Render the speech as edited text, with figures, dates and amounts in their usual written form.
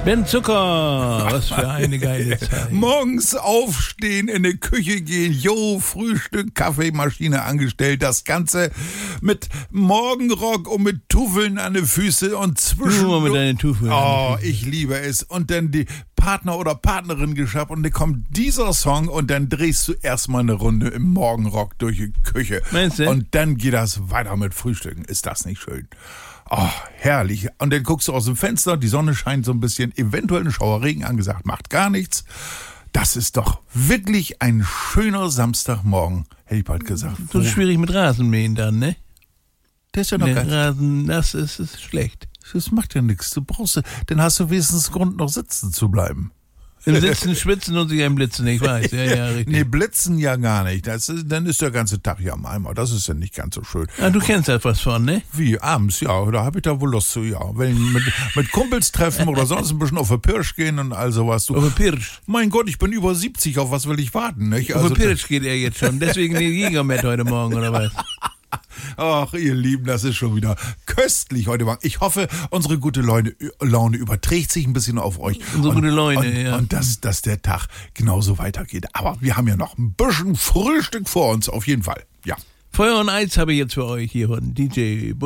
Ben Zucker, was für eine geile Zeit. Morgens aufstehen, in die Küche gehen, Frühstück, Kaffeemaschine angestellt, das Ganze mit Morgenrock und mit Tuffeln an den Füßen und zwischen... Nur mit deinen Tuffeln. Oh, ich liebe es. Und dann die Partner oder Partnerin geschafft und dann kommt dieser Song und dann drehst du erstmal eine Runde im Morgenrock durch die Küche. Meinst du? Und dann geht das weiter mit Frühstücken. Ist das nicht schön? Oh, herrlich. Und dann guckst du aus dem Fenster, die Sonne scheint so ein bisschen, eventuell ein Schauerregen angesagt, macht gar nichts. Das ist doch wirklich ein schöner Samstagmorgen, hätte ich bald gesagt. So schwierig mit Rasenmähen dann, ne? Das ist ja noch Der gar nicht. Rasen, das ist schlecht. Das macht ja nichts. Dann hast du wenigstens Grund, noch sitzen zu bleiben. Im Sitzen, Schwitzen und sich einblitzen, ich weiß. Ja, richtig. Nee, blitzen ja gar nicht. Dann ist der ganze Tag ja am Eimer. Das ist ja nicht ganz so schön. Ah, du kennst das was von, ne? Wie, abends, ja, da habe ich da wohl Lust zu, ja. Wenn mit Kumpels treffen oder sonst ein bisschen auf der Pirsch gehen und all sowas. Auf der Pirsch. Mein Gott, ich bin über 70, auf was will ich warten, nicht? Auf der Pirsch geht er jetzt schon, deswegen den Jäger mit heute Morgen, oder was? Ach, ihr Lieben, das ist schon wieder köstlich heute Morgen. Ich hoffe, unsere gute Laune überträgt sich ein bisschen auf euch. Unsere gute Laune, ja. Und dass der Tag genauso weitergeht. Aber wir haben ja noch ein bisschen Frühstück vor uns, auf jeden Fall. Ja. Feuer und Eis habe ich jetzt für euch hier von DJ